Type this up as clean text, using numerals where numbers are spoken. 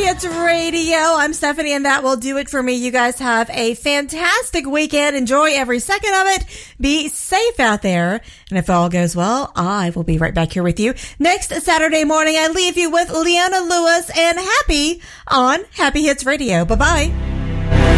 Hits Radio. I'm Stephanie, and that will do it for me. You guys have a fantastic weekend. Enjoy every second of it. Be safe out there. And if all goes well, I will be right back here with you next Saturday morning. I leave you with Leona Lewis and Happy on Happy Hits Radio. Bye-bye.